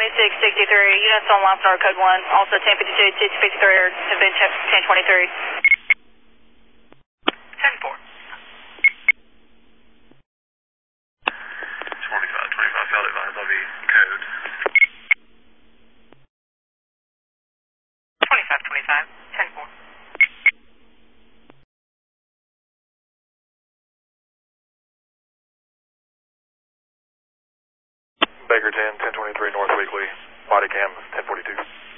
units on line for code 1. Also 1052, 1053 have been 1023. 10-4. 25, failed advise, I'll be code. 25, 10-4. Baker 10, 1023 North Weekly, body cam 1042.